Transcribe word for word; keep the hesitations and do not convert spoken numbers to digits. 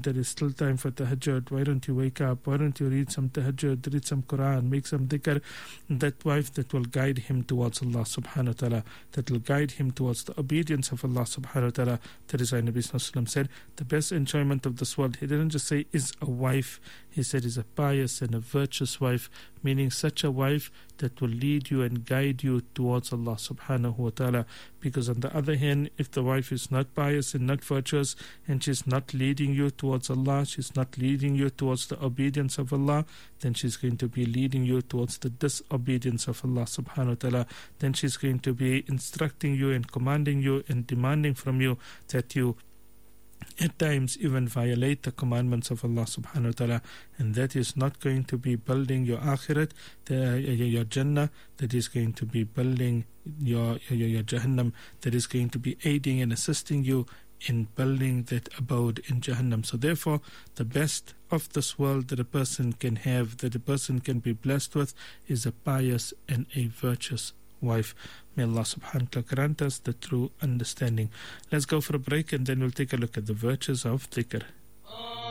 there is still time for tahajjud. Why don't you wake up? Why don't you read some tahajjud, read some Quran, make some dhikr? That wife that will guide him towards Allah subhanahu wa ta'ala, that will guide him towards the obedience of Allah subhanahu wa ta'ala. That is why Nabi sallallahu alaihi wasallam said, the best enjoyment of this world, he didn't just say is a wife, he said is a pious and a virtuous wife, meaning such a wife that will lead you and guide you towards Allah subhanahu wa ta'ala. Because on the other hand, if the wife is not pious and not virtuous, and she's not leading you towards Allah, she's not leading you towards the obedience of Allah, then she's going to be leading you towards the disobedience of Allah subhanahu wa ta'ala. Then she's going to be instructing you and commanding you and demanding from you that you at times even violate the commandments of Allah subhanahu wa ta'ala, and that is not going to be building your akhirat, the, your Jannah, that is going to be building your, your, your Jahannam, that is going to be aiding and assisting you in building that abode in Jahannam. So therefore, the best of this world that a person can have, that a person can be blessed with, is a pious and a virtuous wife. May Allah subhanahu wa ta'ala grant us the true understanding. Let's go for a break and then we'll take a look at the virtues of dhikr.